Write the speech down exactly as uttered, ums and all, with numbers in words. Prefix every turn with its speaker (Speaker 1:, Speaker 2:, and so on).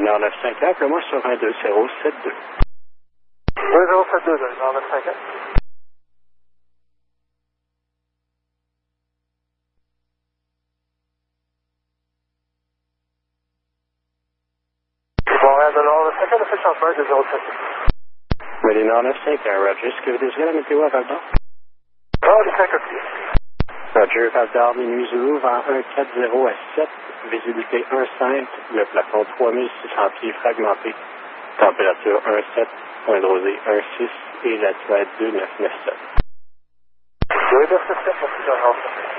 Speaker 1: Nord neuf cinq un, appelle-moi sur un deux zéro sept deux.
Speaker 2: deux zéro sept deux, Nord neuf cinq un. Montréal de Nord neuf cinq un, fait changement, deux zéro sept deux.
Speaker 1: Oui, Nord neuf cinq un, Roger. Est-ce que vous désirez la météo à Val-d'Or?
Speaker 2: Oh, les cinq copies.
Speaker 1: Roger, Val-d'Or, minuit Zulu, vent un quatre zéro à sept, visibilité un cinq, le plafond trois mille six cents pieds fragmenté, température un sept, point de rosée un six et la latitude deux neuf neuf sept.
Speaker 2: deux neuf neuf sept, merci, Jean-François.